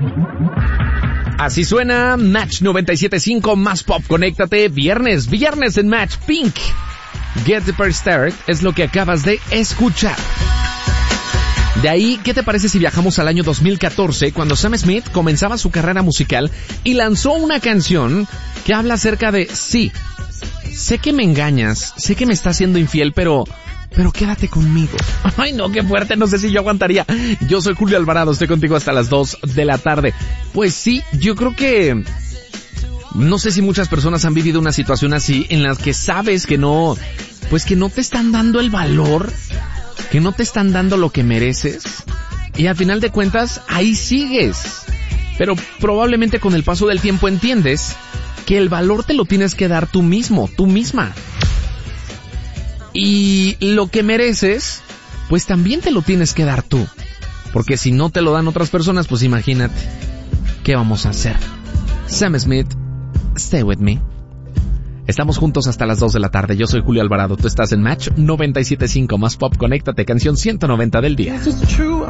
Así suena Match 97.5 más pop. Conéctate, viernes en Match. Pink, Get the Party Started es lo que acabas de escuchar. De ahí, ¿qué te parece si viajamos al año 2014, cuando Sam Smith comenzaba su carrera musical y lanzó una canción que habla acerca de, sí, sé que me engañas, sé que me estás siendo infiel, pero quédate conmigo. Ay, no, qué fuerte, no sé si yo aguantaría. Yo soy Julio Alvarado, estoy contigo hasta las 2 de la tarde. Pues sí, yo creo que... no sé si muchas personas han vivido una situación así, en las que sabes que no... pues que no te están dando el valor, que no te están dando lo que mereces, y al final de cuentas, ahí sigues. Pero probablemente con el paso del tiempo entiendes que el valor te lo tienes que dar tú mismo, tú misma. Y lo que mereces, pues también te lo tienes que dar tú. Porque si no te lo dan otras personas, pues imagínate, ¿qué vamos a hacer? Sam Smith, Stay With Me. Estamos juntos hasta las 2 de la tarde. Yo soy Julio Alvarado, tú estás en Match 97.5 más pop. Conéctate, canción 190 del día.